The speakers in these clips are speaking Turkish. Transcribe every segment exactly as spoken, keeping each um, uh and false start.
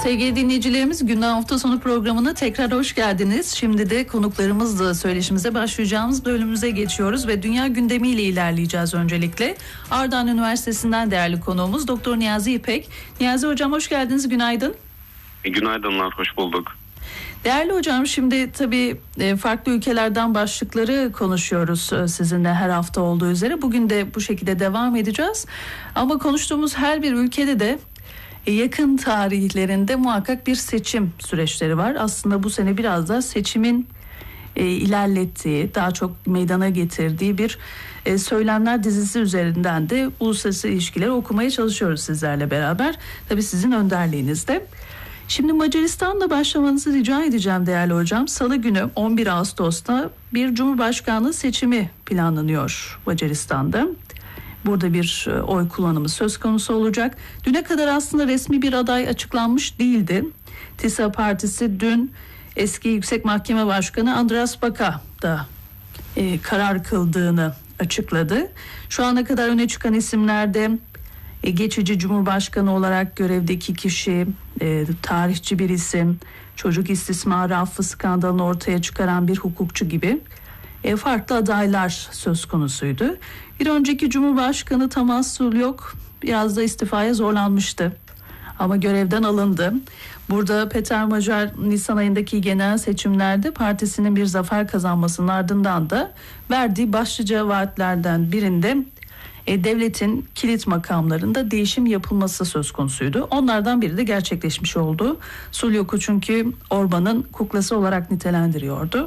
Sevgili dinleyicilerimiz, Gündem Hafta Sonu programına tekrar hoş geldiniz. Şimdi de konuklarımızla söyleşimize başlayacağımız bölümümüze geçiyoruz ve dünya gündemiyle ilerleyeceğiz öncelikle. Ardahan Üniversitesi'nden değerli konuğumuz Doktor Niyazi İpek. Niyazi Hocam hoş geldiniz, günaydın. E, günaydınlar, hoş bulduk. Değerli hocam, şimdi tabii farklı ülkelerden başlıkları konuşuyoruz sizinle her hafta olduğu üzere. Bugün de bu şekilde devam edeceğiz. Ama konuştuğumuz her bir ülkede de yakın tarihlerinde muhakkak bir seçim süreçleri var. Aslında bu sene biraz da seçimin e, ilerlettiği, daha çok meydana getirdiği bir e, söylemler dizisi üzerinden de uluslararası ilişkileri okumaya çalışıyoruz sizlerle beraber. Tabii sizin önderliğinizde. Şimdi Macaristan'la başlamanızı rica edeceğim değerli hocam. Salı günü on bir Ağustos'ta bir Cumhurbaşkanlığı seçimi planlanıyor Macaristan'da. Burada bir oy kullanımı söz konusu olacak. Düne kadar aslında resmi bir aday açıklanmış değildi. TİSA Partisi dün eski Yüksek Mahkeme Başkanı Andras Baka da e, karar kıldığını açıkladı. Şu ana kadar öne çıkan isimlerde e, geçici Cumhurbaşkanı olarak görevdeki kişi, e, tarihçi bir isim, çocuk istismarı affı skandalını ortaya çıkaran bir hukukçu gibi e, farklı adaylar söz konusuydu. Bir önceki Cumhurbaşkanı Tamas Sulyok biraz da istifaya zorlanmıştı ama görevden alındı. Burada Peter Macar Nisan ayındaki genel seçimlerde partisinin bir zafer kazanmasının ardından da verdiği başlıca vaatlerden birinde e, devletin kilit makamlarında değişim yapılması söz konusuydu. Onlardan biri de gerçekleşmiş oldu. Sulyok'u çünkü Orban'ın kuklası olarak nitelendiriyordu.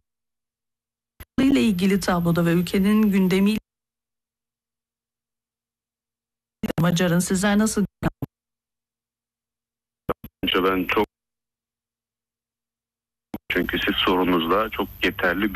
ile ilgili tabloda ve ülkenin gündemiyle Macar'ın sizler nasıl? Ben çok çünkü siz sorunuzda çok yeterli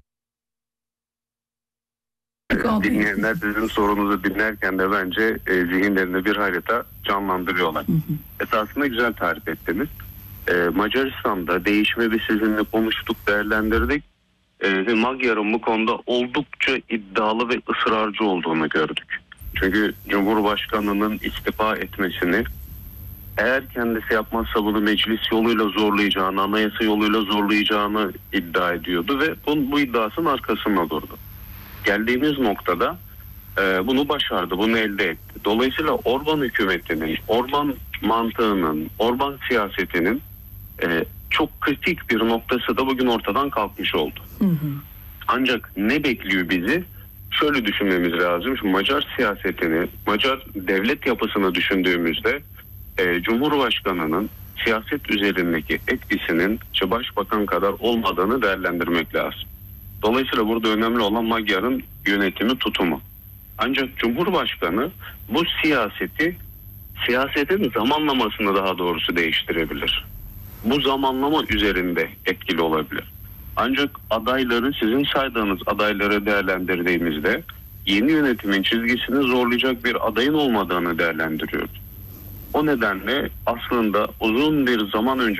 dinleyenler sizin sorunuzu dinlerken de bence e, zihinlerinde bir harita canlandırıyorlar. Hı hı. Esasında güzel tarif ettiniz. E, Macaristan'da değişimi biz sizinle konuştuk, değerlendirdik. E, Magyar'ın bu konuda oldukça iddialı ve ısrarcı olduğunu gördük. Çünkü Cumhurbaşkanı'nın istifa etmesini eğer kendisi yapmazsa bunu meclis yoluyla zorlayacağını, anayasa yoluyla zorlayacağını iddia ediyordu ve bu, bu iddiasının arkasında durdu. Geldiğimiz noktada e, bunu başardı, bunu elde etti. Dolayısıyla Orban hükümetinin, Orban mantığının, Orban siyasetinin e, çok kritik bir noktası da bugün ortadan kalkmış oldu. Hı hı. Ancak ne bekliyor bizi? Şöyle düşünmemiz lazım. Şu Macar siyasetini, Macar devlet yapısını düşündüğümüzde e, Cumhurbaşkanı'nın siyaset üzerindeki etkisinin işte başbakan kadar olmadığını değerlendirmek lazım. Dolayısıyla burada önemli olan Magyar'ın yönetimi, tutumu. Ancak Cumhurbaşkanı bu siyaseti, siyasetin zamanlamasını daha doğrusu değiştirebilir. Bu zamanlama üzerinde etkili olabilir. Ancak adayları, sizin saydığınız adayları değerlendirdiğimizde yeni yönetimin çizgisini zorlayacak bir adayın olmadığını değerlendiriyoruz. O nedenle aslında uzun bir zaman önce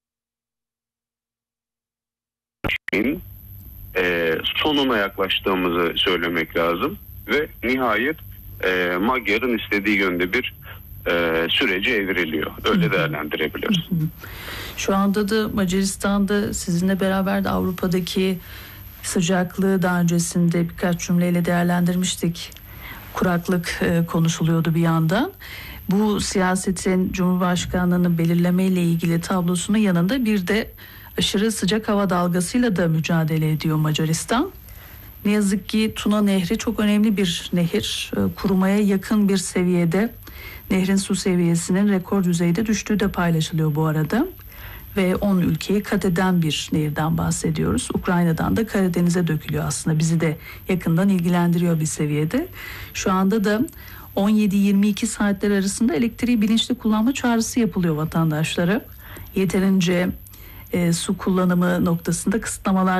e, sonuna yaklaştığımızı söylemek lazım ve nihayet e, Magyar'ın istediği yönde bir e, süreci evriliyor. Öyle değerlendirebiliriz. Şu anda da Macaristan'da sizinle beraber de Avrupa'daki sıcaklığı daha öncesinde birkaç cümleyle değerlendirmiştik. Kuraklık e, konuşuluyordu bir yandan. Bu siyasetin Cumhurbaşkanlığını belirlemeyle ilgili tablosunun yanında bir de aşırı sıcak hava dalgasıyla da mücadele ediyor Macaristan. Ne yazık ki Tuna Nehri çok önemli bir nehir. E, kurumaya yakın bir seviyede. Nehrin su seviyesinin rekor düzeyde düştüğü de paylaşılıyor bu arada. Ve on ülkeyi kat eden bir nehirden bahsediyoruz. Ukrayna'dan da Karadeniz'e dökülüyor aslında. Bizi de yakından ilgilendiriyor bir seviyede. Şu anda da on yedi yirmi iki saatler arasında elektriği bilinçli kullanma çağrısı yapılıyor vatandaşlara. Yeterince e, su kullanımı noktasında kısıtlamalar